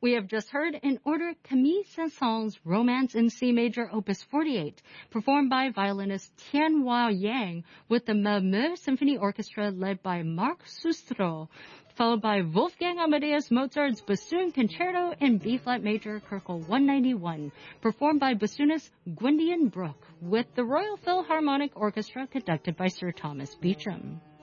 We have just heard in order Camille Saint-Saëns' Romance in C Major Opus 48, performed by violinist Tianhua Yang with the Malmö Symphony Orchestra led by Marc Sustro, followed by Wolfgang Amadeus Mozart's Bassoon Concerto in B-flat major, Köchel 191, performed by bassoonist Gwendolen Brooke with the Royal Philharmonic Orchestra conducted by Sir Thomas Beecham.